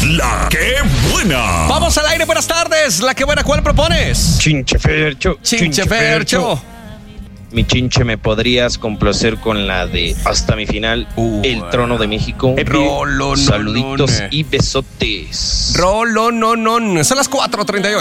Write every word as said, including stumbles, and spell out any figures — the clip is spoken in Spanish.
La que buena. Vamos al aire, buenas tardes. La que buena, ¿cuál propones? Chinche Fercho. Chinche Fercho. Mi chinche, ¿me podrías complacer con la de Hasta mi final, Uh, El Trono de México? Rolo, no, Saluditos no, no. y besotes. Rolo, no, no. Son las cuatro treinta y ocho.